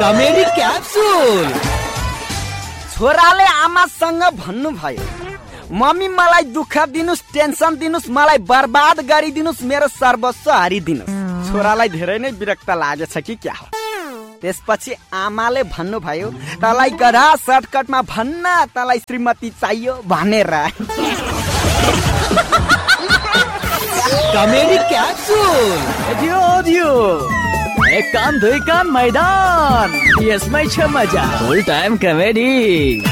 Comedy capsule. छोराले आमासँग भन्नुभयो, मम्मी मलाई दुःख दिनुस्, टेन्सन दिनुस्, मलाई बर्बाद गरिदिनुस्, मेरो सर्वस्व हारिदिनुस्। छोरालाई धेरै नै विरक्त लागेछ कि क्या हो। त्यसपछि आमाले भन्नुभयो, तँलाई गधा सर्टकटमा भन्न, तँलाई श्रीमती चाहियो भनेर। Comedy capsule. एक कान दुई कान मैदान, यसमै छ मजा। फुल टाइम कमेडी।